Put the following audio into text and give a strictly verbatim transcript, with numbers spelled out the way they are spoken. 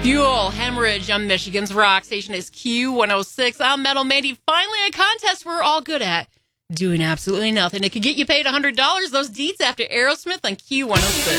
Fuel, Hemorrhage on Michigan's rock station is Q one oh six. I'm Metal Mandy. Finally, a contest we're all good at. Doing absolutely nothing. It could get you paid one hundred dollars. Those deets after Aerosmith on Q one oh six.